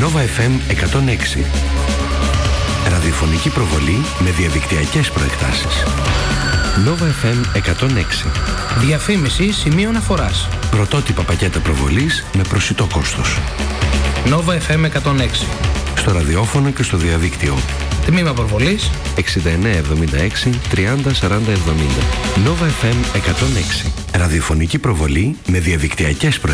Nova FM 106. Ραδιοφωνική προβολή με διαδικτυακές προεκτάσεις. Nova FM 106. Διαφήμιση σημείο αναφοράς. Πρωτότυπα πακέτα προβολής με προσιτό κόστος. Nova FM 106. Στο ραδιόφωνο και στο διαδίκτυο. Τμήμα προβολής 6976 30 40 70. Nova FM 106. Ραδιοφωνική προβολή με διαδικτυακές προεκτάσεις.